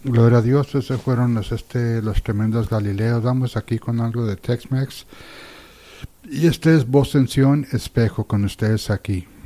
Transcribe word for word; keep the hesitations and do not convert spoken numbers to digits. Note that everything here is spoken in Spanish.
Gloria a Dios, esos fueron los, este, los tremendos Galileos. Vamos aquí con algo de Tex-Mex. Y este es Voz en Sion, Espejo, con ustedes aquí.